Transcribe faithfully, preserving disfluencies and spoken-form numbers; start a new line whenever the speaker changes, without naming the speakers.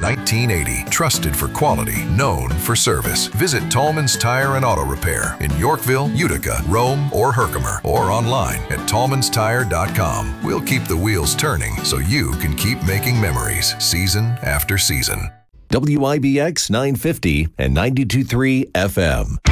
nineteen eighty. Trusted for quality, known for service. Visit Tallman's Tire and Auto Repair in Yorkville, Utica, Rome, or Herkimer, or online at tallmans tire dot com. We'll keep the wheels turning so you can keep making memories season after season.
W I B X nine fifty and ninety-two point three F M.